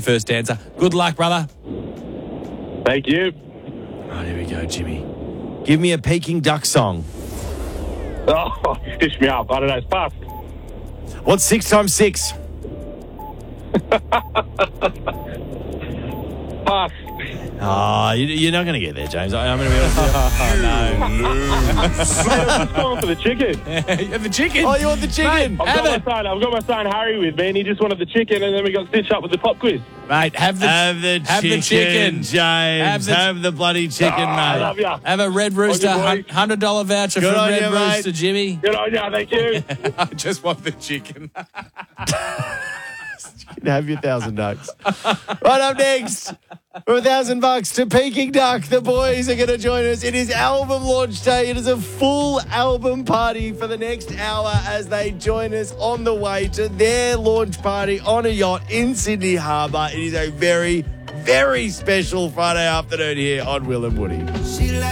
your first answer. Good luck, brother. Thank you. Right, here we go, Jimmy. Give me a Peking duck song. Oh, fish me up. I don't know. It's fast. What's 6 times 6? Pass. Oh, you're not going to get there, James. I'm going to be honest with you. Mate, I'm just going for the chicken. The chicken. Oh, you want the chicken? I've got my son Harry with me, and he just wanted the chicken, and then we got stitched up with the pop quiz. Mate, have the chicken. James. Have the bloody chicken, mate. I love ya. Have a Red Rooster boy. $100 voucher Good from on Red you, mate. Rooster, Jimmy. Good on ya, thank you. I just want the chicken. Have your $1,000. Right up next, for $1,000 to Peking Duck, the boys are going to join us. It is album launch day. It is a full album party for the next hour as they join us on the way to their launch party on a yacht in Sydney Harbour. It is a very, very special Friday afternoon here on Will and Woody.